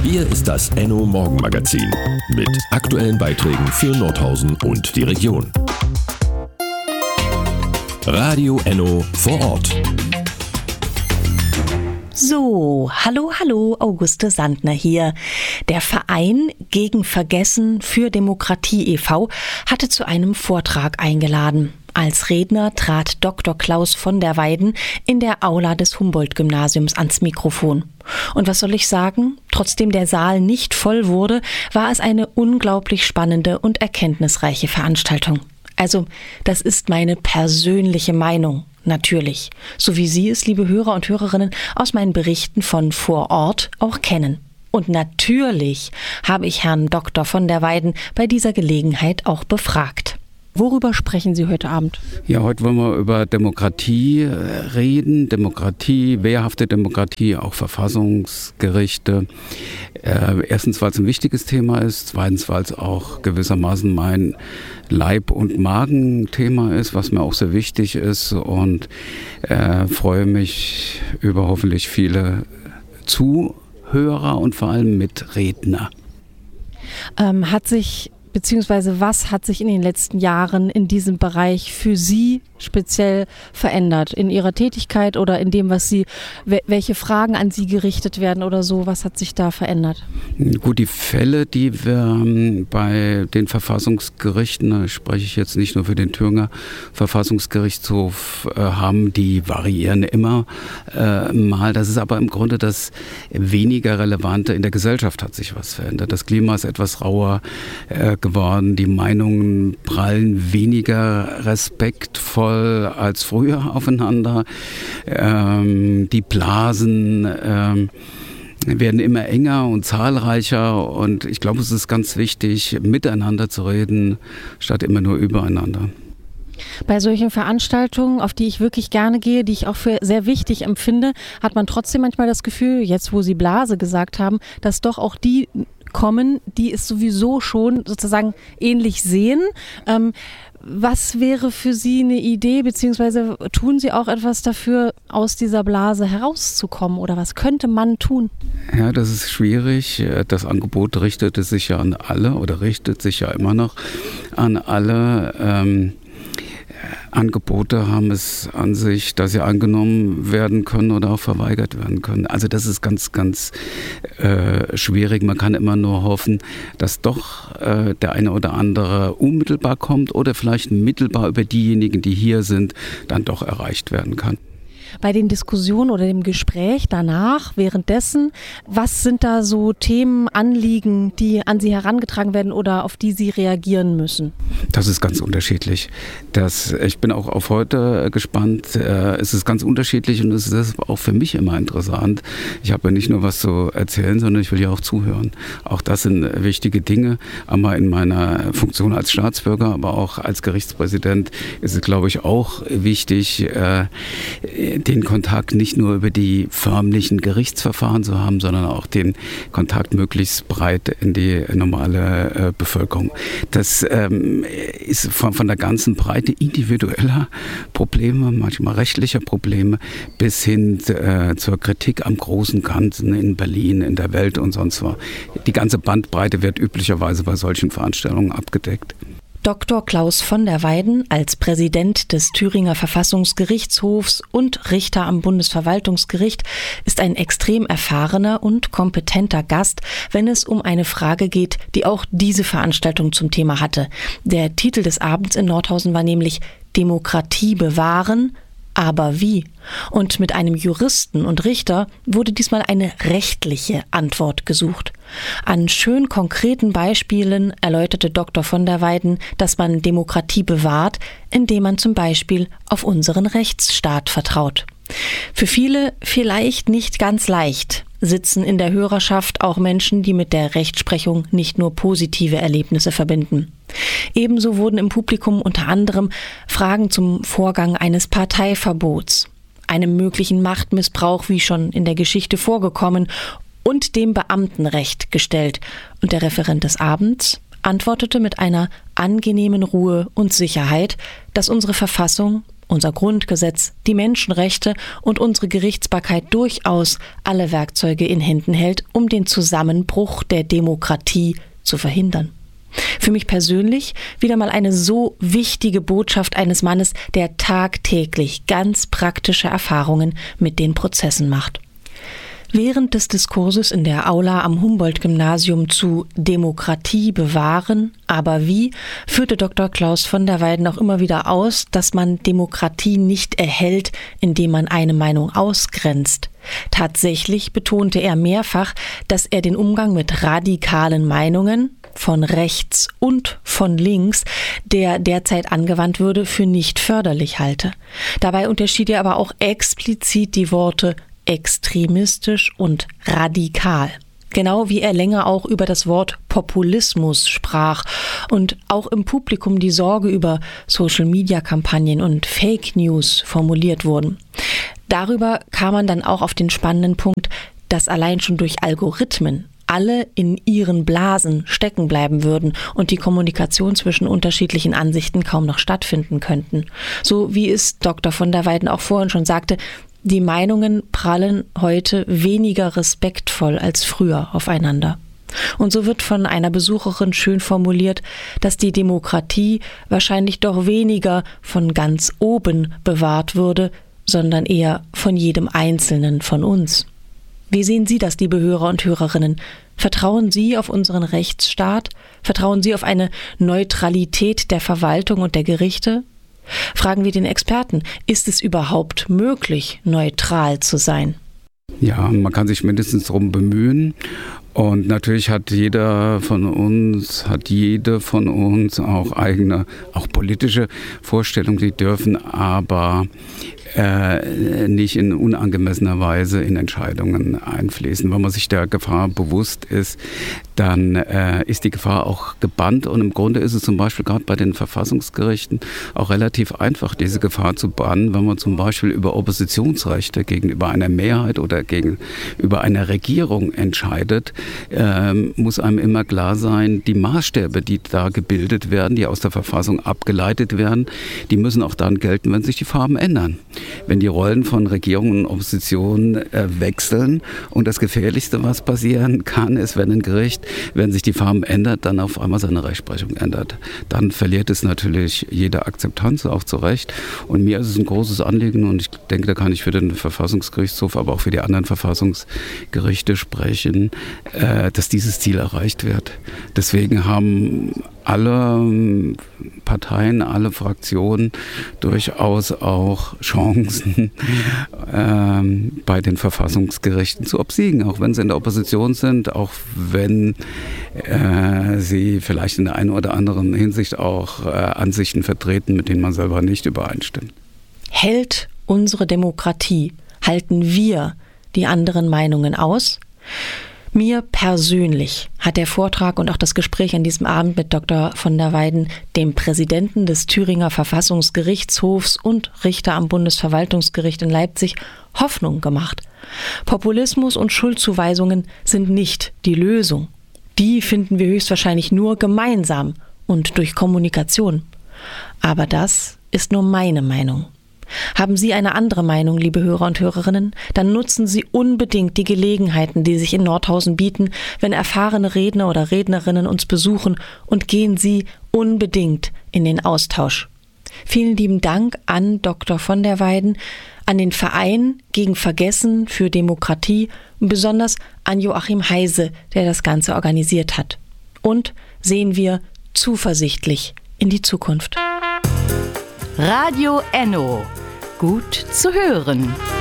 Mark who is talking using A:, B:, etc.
A: Hier ist das Enno Morgenmagazin mit aktuellen Beiträgen für Nordhausen und die Region. Radio Enno vor Ort.
B: So, hallo, Auguste Sandner hier. Der Verein gegen Vergessen für Demokratie e.V. hatte zu einem Vortrag eingeladen. Als Redner trat Dr. Klaus von der Weiden in der Aula des Humboldt-Gymnasiums ans Mikrofon. Und was soll ich sagen? Trotzdem der Saal nicht voll wurde, war es eine unglaublich spannende und erkenntnisreiche Veranstaltung. Also, das ist meine persönliche Meinung. Natürlich. So wie Sie es, liebe Hörer und Hörerinnen, aus meinen Berichten von vor Ort auch kennen. Und natürlich habe ich Herrn Dr. von der Weiden bei dieser Gelegenheit auch befragt. Worüber sprechen Sie heute Abend?
C: Ja, heute wollen wir über Demokratie reden. Demokratie, wehrhafte Demokratie, auch Verfassungsgerichte. Erstens, weil es ein wichtiges Thema ist. Zweitens, weil es auch gewissermaßen mein Leib- und Magenthema ist, was mir auch sehr wichtig ist. Und freue mich über hoffentlich viele Zuhörer und vor allem Mitredner.
B: Was hat sich in den letzten Jahren in diesem Bereich für Sie speziell verändert? In Ihrer Tätigkeit oder in dem, welche Fragen an Sie gerichtet werden oder so? Was hat sich da verändert?
C: Gut, die Fälle, die wir bei den Verfassungsgerichten, da spreche ich jetzt nicht nur für den Thüringer Verfassungsgerichtshof, haben, die variieren immer mal. Das ist aber im Grunde das weniger Relevante. In der Gesellschaft hat sich was verändert. Das Klima ist etwas rauer geworden. Die Meinungen prallen weniger respektvoll als früher aufeinander. Die Blasen werden immer enger und zahlreicher. Und ich glaube, es ist ganz wichtig, miteinander zu reden, statt immer nur übereinander.
B: Bei solchen Veranstaltungen, auf die ich wirklich gerne gehe, die ich auch für sehr wichtig empfinde, hat man trotzdem manchmal das Gefühl, jetzt wo Sie Blase gesagt haben, dass doch auch die kommen, die es sowieso schon sozusagen ähnlich sehen. Was wäre für Sie eine Idee, beziehungsweise tun Sie auch etwas dafür, aus dieser Blase herauszukommen, oder was könnte man tun?
C: Ja, das ist schwierig. Das Angebot richtete sich ja an alle oder richtet sich ja immer noch an alle. Angebote haben es an sich, dass sie angenommen werden können oder auch verweigert werden können. Also das ist ganz, ganz schwierig. Man kann immer nur hoffen, dass doch der eine oder andere unmittelbar kommt oder vielleicht mittelbar über diejenigen, die hier sind, dann doch erreicht werden kann.
B: Bei den Diskussionen oder dem Gespräch danach, währenddessen, was sind da so Themen, Anliegen, die an Sie herangetragen werden oder auf die Sie reagieren müssen?
C: Das ist ganz unterschiedlich. Ich bin auch auf heute gespannt. Es ist ganz unterschiedlich und es ist auch für mich immer interessant. Ich habe ja nicht nur was zu erzählen, sondern ich will ja auch zuhören. Auch das sind wichtige Dinge. Einmal in meiner Funktion als Staatsbürger, aber auch als Gerichtspräsident ist es, glaube ich, auch wichtig, den Kontakt nicht nur über die förmlichen Gerichtsverfahren zu haben, sondern auch den Kontakt möglichst breit in die normale Bevölkerung. Das ist von der ganzen Breite individueller Probleme, manchmal rechtlicher Probleme, bis hin zur Kritik am großen Ganzen in Berlin, in der Welt und sonst was. Die ganze Bandbreite wird üblicherweise bei solchen Veranstaltungen abgedeckt.
B: Dr. Klaus von der Weiden als Präsident des Thüringer Verfassungsgerichtshofs und Richter am Bundesverwaltungsgericht ist ein extrem erfahrener und kompetenter Gast, wenn es um eine Frage geht, die auch diese Veranstaltung zum Thema hatte. Der Titel des Abends in Nordhausen war nämlich Demokratie bewahren, aber wie? Und mit einem Juristen und Richter wurde diesmal eine rechtliche Antwort gesucht. An schön konkreten Beispielen erläuterte Dr. von der Weiden, dass man Demokratie bewahrt, indem man zum Beispiel auf unseren Rechtsstaat vertraut. Für viele vielleicht nicht ganz leicht, sitzen in der Hörerschaft auch Menschen, die mit der Rechtsprechung nicht nur positive Erlebnisse verbinden. Ebenso wurden im Publikum unter anderem Fragen zum Vorgang eines Parteiverbots, einem möglichen Machtmissbrauch, wie schon in der Geschichte vorgekommen, und dem Beamtenrecht gestellt. Und der Referent des Abends antwortete mit einer angenehmen Ruhe und Sicherheit, dass unsere Verfassung unser Grundgesetz, die Menschenrechte und unsere Gerichtsbarkeit durchaus alle Werkzeuge in Händen hält, um den Zusammenbruch der Demokratie zu verhindern. Für mich persönlich wieder mal eine so wichtige Botschaft eines Mannes, der tagtäglich ganz praktische Erfahrungen mit den Prozessen macht. Während des Diskurses in der Aula am Humboldt-Gymnasium zu Demokratie bewahren, aber wie, führte Dr. Klaus von der Weyden auch immer wieder aus, dass man Demokratie nicht erhält, indem man eine Meinung ausgrenzt. Tatsächlich betonte er mehrfach, dass er den Umgang mit radikalen Meinungen von rechts und von links, der derzeit angewandt würde, für nicht förderlich halte. Dabei unterschied er aber auch explizit die Worte extremistisch und radikal. Genau wie er länger auch über das Wort Populismus sprach und auch im Publikum die Sorge über Social-Media-Kampagnen und Fake News formuliert wurden. Darüber kam man dann auch auf den spannenden Punkt, dass allein schon durch Algorithmen alle in ihren Blasen stecken bleiben würden und die Kommunikation zwischen unterschiedlichen Ansichten kaum noch stattfinden könnten. So wie es Dr. von der Weyden auch vorhin schon sagte, die Meinungen prallen heute weniger respektvoll als früher aufeinander. Und so wird von einer Besucherin schön formuliert, dass die Demokratie wahrscheinlich doch weniger von ganz oben bewahrt würde, sondern eher von jedem Einzelnen von uns. Wie sehen Sie das, liebe Hörer und Hörerinnen? Vertrauen Sie auf unseren Rechtsstaat? Vertrauen Sie auf eine Neutralität der Verwaltung und der Gerichte? Fragen wir den Experten, ist es überhaupt möglich, neutral zu sein?
C: Ja, man kann sich mindestens darum bemühen. Und natürlich hat jede von uns auch eigene, auch politische Vorstellungen, die dürfen aber nicht in unangemessener Weise in Entscheidungen einfließen. Wenn man sich der Gefahr bewusst ist, dann ist die Gefahr auch gebannt. Und im Grunde ist es zum Beispiel gerade bei den Verfassungsgerichten auch relativ einfach, diese Gefahr zu bannen, wenn man zum Beispiel über Oppositionsrechte gegenüber einer Mehrheit oder gegenüber einer Regierung entscheidet, muss einem immer klar sein, die Maßstäbe, die da gebildet werden, die aus der Verfassung abgeleitet werden, die müssen auch dann gelten, wenn sich die Farben ändern. Wenn die Rollen von Regierung und Opposition wechseln. Und das Gefährlichste, was passieren kann, ist, wenn ein Gericht, wenn sich die Farben ändert, dann auf einmal seine Rechtsprechung ändert. Dann verliert es natürlich jede Akzeptanz, auch zu Recht. Und mir ist es ein großes Anliegen und ich denke, da kann ich für den Verfassungsgerichtshof, aber auch für die anderen Verfassungsgerichte sprechen, dass dieses Ziel erreicht wird. Deswegen haben alle Parteien, alle Fraktionen durchaus auch Chancen, bei den Verfassungsgerichten zu obsiegen, auch wenn sie in der Opposition sind, auch wenn sie vielleicht in der einen oder anderen Hinsicht auch Ansichten vertreten, mit denen man selber nicht übereinstimmt.
B: Hält unsere Demokratie, halten wir die anderen Meinungen aus? Mir persönlich hat der Vortrag und auch das Gespräch an diesem Abend mit Dr. von der Weyden, dem Präsidenten des Thüringer Verfassungsgerichtshofs und Richter am Bundesverwaltungsgericht in Leipzig, Hoffnung gemacht. Populismus und Schuldzuweisungen sind nicht die Lösung. Die finden wir höchstwahrscheinlich nur gemeinsam und durch Kommunikation. Aber das ist nur meine Meinung. Haben Sie eine andere Meinung, liebe Hörer und Hörerinnen? Dann nutzen Sie unbedingt die Gelegenheiten, die sich in Nordhausen bieten, wenn erfahrene Redner oder Rednerinnen uns besuchen, und gehen Sie unbedingt in den Austausch. Vielen lieben Dank an Dr. von der Weyden, an den Verein gegen Vergessen für Demokratie und besonders an Joachim Heise, der das Ganze organisiert hat. Und sehen wir zuversichtlich in die Zukunft.
D: Radio Enno. Gut zu hören.